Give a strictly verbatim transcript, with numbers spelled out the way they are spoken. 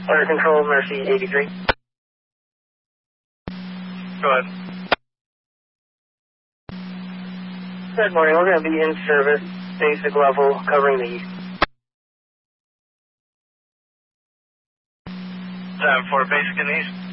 Fire Control, Mercy eighty-three. Go ahead. Good morning, we're going to be in service, basic level, covering the east. Time for basic in the east.